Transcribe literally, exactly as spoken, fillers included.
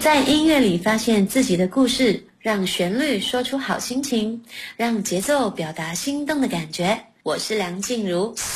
在音乐里发现自己的故事，让旋律说出好心情，让节奏表达心动的感觉。我是梁静茹。